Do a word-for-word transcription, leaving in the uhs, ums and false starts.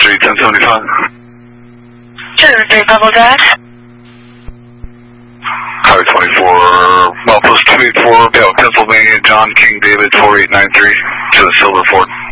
Street, ten seventy-five. Tuesday, Pebble Drive. Highway twenty-four, Milepost two eighty-four, Pennsylvania, John King David, four eight nine three, to the Silver Ford.